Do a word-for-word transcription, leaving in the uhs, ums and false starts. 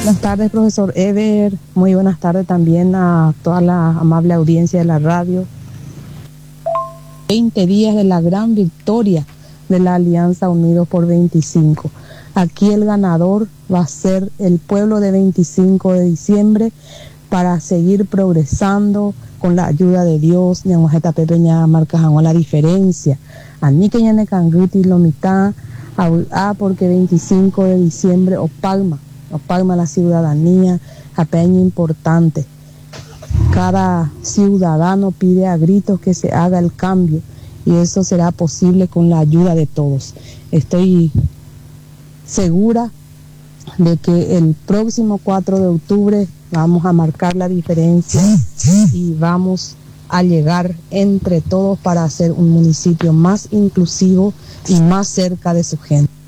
Buenas tardes, profesor Ever. Muy buenas tardes también a toda la amable audiencia de la radio. veinte días de la gran victoria de la Alianza Unidos por veinticinco. Aquí el ganador va a ser el pueblo de veinticinco de diciembre para seguir progresando con la ayuda de Dios. Ñamajeta Pepeña marcajan la diferencia. Anique ñane canguti lo mitad a porque veinticinco de diciembre o palma, o palma la ciudadanía, a peña importante. Cada ciudadano pide a gritos que se haga el cambio y eso será posible con la ayuda de todos. Estoy segura de que el próximo cuatro de octubre vamos a marcar la diferencia y vamos a llegar entre todos para hacer un municipio más inclusivo y más cerca de su gente.